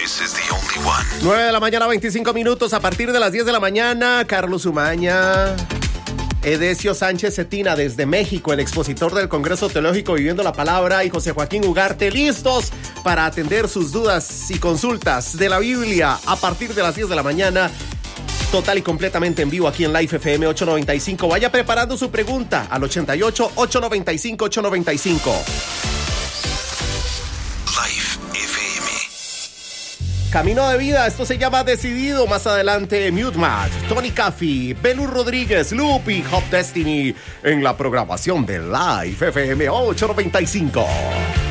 This is the only one. 9 de la mañana, 25 minutos. A partir de las 10 de la mañana, Carlos Umaña, Edesio Sánchez Cetina desde México, el expositor del Congreso Teológico Viviendo la Palabra, y José Joaquín Ugarte, listos para atender sus dudas y consultas de la Biblia a partir de las 10 de la mañana, total y completamente en vivo aquí en Life FM 895. Vaya preparando su pregunta al 88-895-895. Life FM. Camino de vida, esto se llama Decidido. Más adelante, Mute Matt, Tony Caffey, Belu Rodríguez, Lupi, Hop Destiny en la programación de Life FM 895.